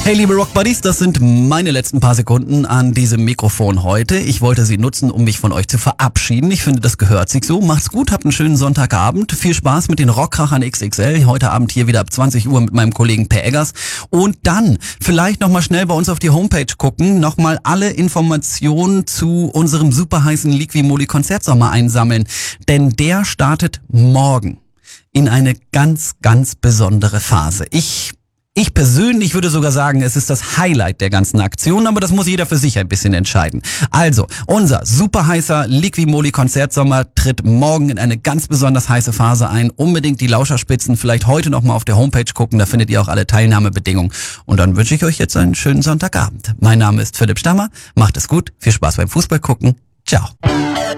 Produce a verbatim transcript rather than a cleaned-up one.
Hey liebe Rock Buddies, das sind meine letzten paar Sekunden an diesem Mikrofon heute. Ich wollte sie nutzen, um mich von euch zu verabschieden. Ich finde, das gehört sich so. Macht's gut, habt einen schönen Sonntagabend. Viel Spaß mit den Rockkrachern X X L. Heute Abend hier wieder ab zwanzig Uhr mit meinem Kollegen Per Eggers. Und dann vielleicht nochmal schnell bei uns auf die Homepage gucken, nochmal alle Informationen zu unserem super heißen Liqui-Moly Konzertsommer einsammeln. Denn der startet morgen in eine ganz, ganz besondere Phase. Ich Ich persönlich würde sogar sagen, es ist das Highlight der ganzen Aktion, aber das muss jeder für sich ein bisschen entscheiden. Also, unser super heißer Liqui-Moly Konzertsommer tritt morgen in eine ganz besonders heiße Phase ein. Unbedingt die Lauscherspitzen vielleicht heute nochmal auf der Homepage gucken, da findet ihr auch alle Teilnahmebedingungen. Und dann wünsche ich euch jetzt einen schönen Sonntagabend. Mein Name ist Philipp Stammer, macht es gut, viel Spaß beim Fußball gucken. Ciao.